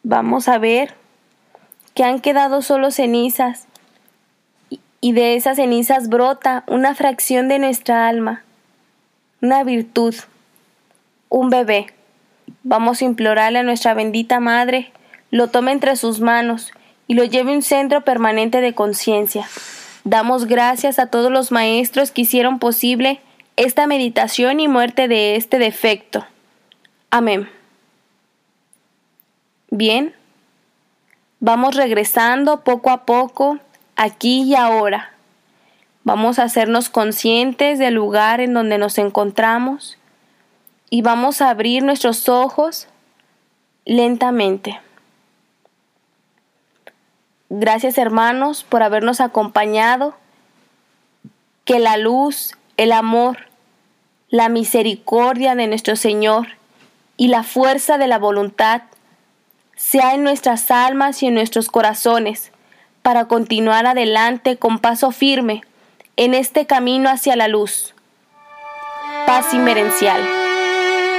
vamos a ver que han quedado solo cenizas y de esas cenizas brota una fracción de nuestra alma, una virtud, un bebé. Vamos a implorarle a nuestra bendita Madre, lo tome entre sus manos y lo lleve a un centro permanente de conciencia. Damos gracias a todos los maestros que hicieron posible esta meditación y muerte de este defecto. Amén. Bien, vamos regresando poco a poco, aquí y ahora. Vamos a hacernos conscientes del lugar en donde nos encontramos y vamos a abrir nuestros ojos lentamente. Gracias, hermanos, por habernos acompañado. Que la luz, el amor, la misericordia de nuestro Señor y la fuerza de la voluntad sea en nuestras almas y en nuestros corazones para continuar adelante con paso firme en este camino hacia la luz. Paz inmerencial.